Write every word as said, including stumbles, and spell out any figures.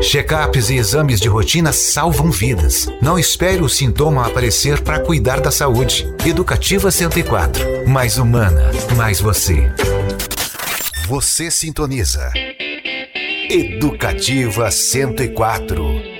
Check-ups e exames de rotina salvam vidas. Não espere o sintoma aparecer para cuidar da saúde. Educativa cento e quatro. Mais humana, mais você. Você sintoniza. Educativa cento e quatro.